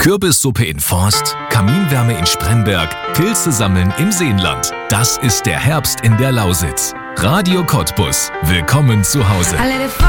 Kürbissuppe in Forst, Kaminwärme in Spremberg, Pilze sammeln im Seenland. Das ist der Herbst in der Lausitz. Radio Cottbus. Willkommen zu Hause.